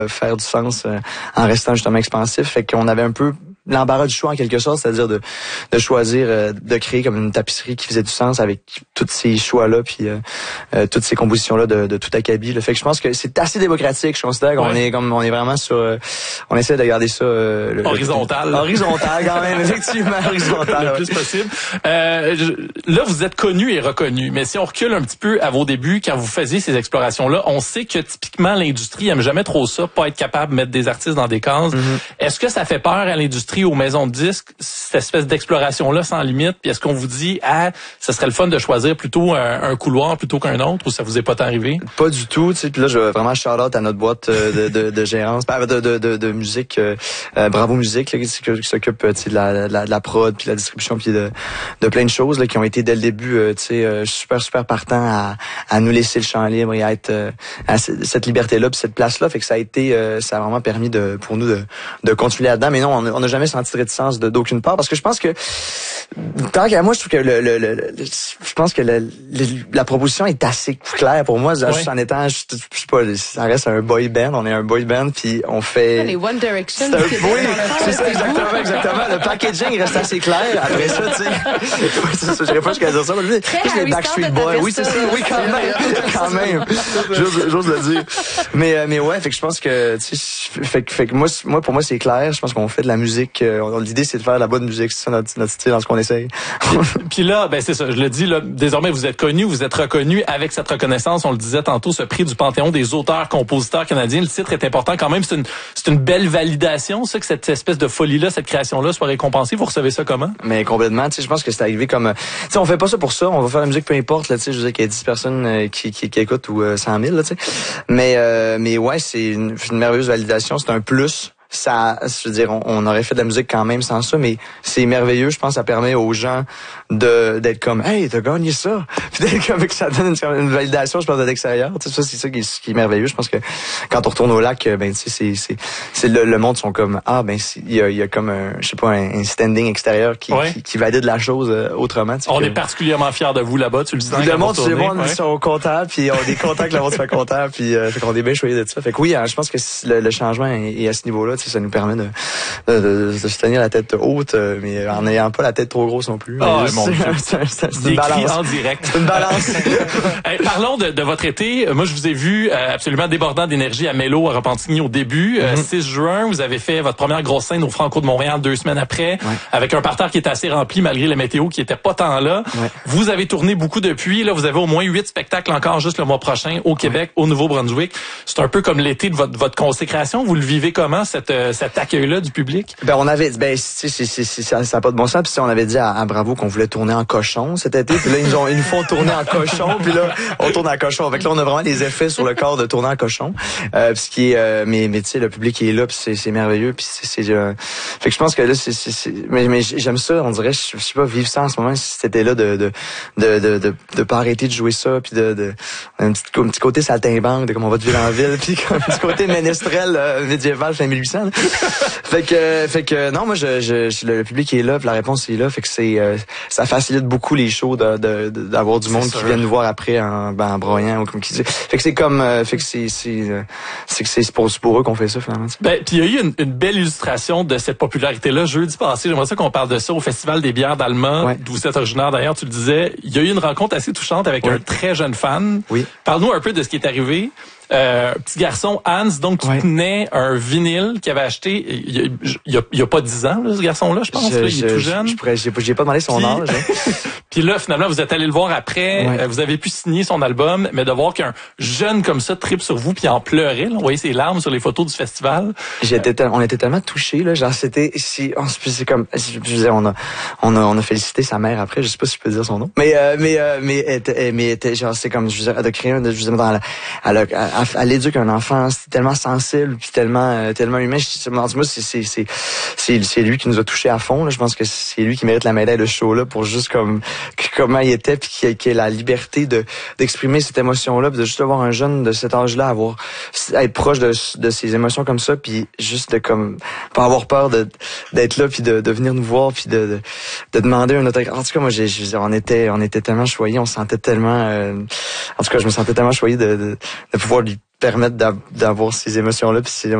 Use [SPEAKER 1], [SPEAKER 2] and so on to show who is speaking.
[SPEAKER 1] faire du sens en restant justement expansif. Fait qu'on avait un peu l'embarras du choix en quelque sorte, c'est-à-dire de choisir de créer comme une tapisserie qui faisait du sens avec tous ces choix-là puis toutes ces compositions-là de tout acabit. Fait que je pense que c'est assez démocratique. Je considère qu'on est vraiment sur on essaie de garder ça
[SPEAKER 2] horizontal
[SPEAKER 1] quand même, effectivement horizontal
[SPEAKER 2] le plus possible. Là vous êtes connu et reconnu, mais si on recule un petit peu à vos débuts quand vous faisiez ces explorations-là, on sait que typiquement l'industrie aime jamais trop ça, pas être capable de mettre des artistes dans des cases. Est-ce que ça fait peur à l'industrie, aux maisons de disques, cette espèce d'exploration-là sans limite? Puis est-ce qu'on vous dit, ça serait le fun de choisir plutôt un couloir plutôt qu'un autre, ou ça vous est pas tant arrivé?
[SPEAKER 1] Pas du tout, tu sais. Puis là, je veux vraiment shout-out à notre boîte de gérance, de musique, Bravo Musique, là, qui s'occupe de la prod, puis de la distribution, puis de plein de choses là, qui ont été dès le début, tu sais, super partants à nous laisser le champ libre et à être à cette liberté-là, puis cette place-là. Fait que ça a vraiment permis pour nous de continuer là-dedans. Mais non, on n'a jamais senti de réticence d'aucune part, parce que je pense que tant qu'à moi, je trouve que je pense que la proposition est assez claire pour moi. Juste en étant, je sais pas, ça reste un boy band. On est un boy band, puis on fait.
[SPEAKER 3] Les One Direction.
[SPEAKER 1] Oui, c'est ça, exactement. Le packaging reste assez clair. Après ça, tu sais, je dirais pas jusqu'à dire ça. Mais juste les Backstreet Boys. Oui, c'est ça. Oui, quand même. J'ose le dire. Mais ouais, fait que je pense que, tu sais, fait que moi, pour moi, c'est clair. Je pense qu'on fait de la musique. L'idée, c'est de faire de la bonne musique. C'est ça notre style, dans ce qu'on essaye.
[SPEAKER 2] Puis là, c'est ça, je le dis, là, désormais, vous êtes connu, vous êtes reconnu avec cette reconnaissance. On le disait tantôt, ce prix du Panthéon des auteurs-compositeurs canadiens. Le titre est important quand même. C'est une belle validation, ça, que cette espèce de folie-là, cette création-là soit récompensée. Vous recevez ça comment? Mais
[SPEAKER 1] complètement. Tu sais, je pense que c'est arrivé comme, tu sais, on fait pas ça pour ça. On va faire la musique peu importe, là, tu sais, je veux dire qu'il y a 10 personnes qui écoutent ou 100 000, là, tu sais. Mais ouais, c'est une merveilleuse validation. C'est un plus. Ça, je veux dire, on aurait fait de la musique quand même sans ça, mais c'est merveilleux. Je pense que ça permet aux gens d'être comme, hey, t'as gagné ça. Puis d'être comme que ça donne une validation, je pense, de l'extérieur. Tu sais, ça, c'est ça qui est merveilleux. Je pense que quand on retourne au lac, ben, tu sais, c'est le monde sont comme, il y a comme un standing extérieur qui valide la chose autrement.
[SPEAKER 2] On est particulièrement fiers de vous là-bas, tu le sens.
[SPEAKER 1] Le monde, ils sont contents, puis on est contents que le monde soit content, puis fait qu'on est bien choyés de ça. Fait que oui, je pense que le changement est à ce niveau-là. Ça nous permet de se tenir la tête haute, mais en n'ayant pas la tête trop grosse non plus.
[SPEAKER 2] C'est une balance. En direct.
[SPEAKER 1] C'est une balance.
[SPEAKER 2] Parlons de votre été. Moi, je vous ai vu absolument débordant d'énergie à Mélo, à Repentigny au début. 6 juin, vous avez fait votre première grosse scène au Franco de Montréal 2 semaines après, avec un parterre qui était assez rempli malgré la météo qui était pas tant là. Vous avez tourné beaucoup depuis. Là, vous avez au moins 8 spectacles encore juste le mois prochain au Québec, au Nouveau-Brunswick. C'est un peu comme l'été de votre consécration. Vous le vivez comment, cet accueil-là du public?
[SPEAKER 1] On avait, ça n'a pas de bon sens. Puis on avait dit à Bravo qu'on voulait tourner en cochon cet été. Puis là, ils nous font tourner en cochon. Puis là, on tourne en cochon. Fait que là, on a vraiment les effets sur le corps de tourner en cochon. Ce qui est, mais tu sais, le public est là. Puis c'est merveilleux. Puis fait que je pense que là, mais j'aime ça. On dirait, je sais pas, vivre ça en ce moment. C'était là de pas arrêter de jouer ça. Puis un petit côté saltimbanque, de comme on va de ville en ville. Puis un petit côté ménestrel médiéval fin 1800. Fait que non, moi le public est là, puis la réponse est là, fait que ça facilite beaucoup les shows d'avoir du monde qui vient nous voir après en broyant ou comme qui dit. Fait que c'est comme c'est pour eux qu'on fait ça finalement.
[SPEAKER 2] Puis il y a eu une belle illustration de cette popularité là jeudi passé. J'aimerais ça qu'on parle de ça au Festival des bières d'Alma, d'où c'est originaire d'ailleurs, tu le disais. Il y a eu une rencontre assez touchante avec un très jeune fan.
[SPEAKER 1] Oui.
[SPEAKER 2] Parle-nous un peu de ce qui est arrivé. Petit garçon, Hans, donc tu tenais un vinyle qu'il avait acheté il y a pas 10 ans, là, ce garçon-là, je pense. Il est tout jeune.
[SPEAKER 1] J'ai pas demandé son âge.
[SPEAKER 2] Puis là, finalement, vous êtes allé le voir après. Vous avez pu signer son album, mais de voir qu'un jeune comme ça tripe sur vous puis en pleurait. Là, on voyait ses larmes sur les photos du festival.
[SPEAKER 1] On était tellement touchés là, genre c'est comme, je veux dire, on a félicité sa mère après. Je sais pas si je peux dire son nom. Mais genre c'est comme, je veux dire, de créer, je veux dire, à l'éduquer un enfant, c'est tellement sensible puis tellement humain. Moi, c'est lui qui nous a touchés à fond. Là. Je pense que c'est lui qui mérite la médaille de ce show là pour juste comme comment il était puis qu'il ait la liberté d'exprimer cette émotion là, puis de juste avoir un jeune de cet âge là être proche de ses émotions comme ça, puis juste de comme pas avoir peur d'être là puis de venir nous voir puis de demander un autographe. En tout cas, moi je veux dire, on était tellement choyés, on se sentait tellement en tout cas, je me sentais tellement choyé de pouvoir permettre d'avoir ces émotions-là puis ces